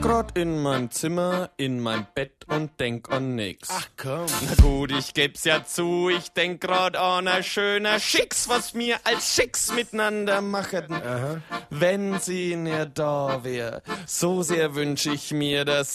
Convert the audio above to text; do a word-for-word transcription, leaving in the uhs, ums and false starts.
grad in meinem Zimmer, in meinem Bett und denk an nix. Ach komm. Na gut, ich geb's ja zu, ich denk grad an a schöner Schicks, was wir als Schicks miteinander machen. Aha. Wenn sie nicht da wär, so sehr wünsch ich mir, dass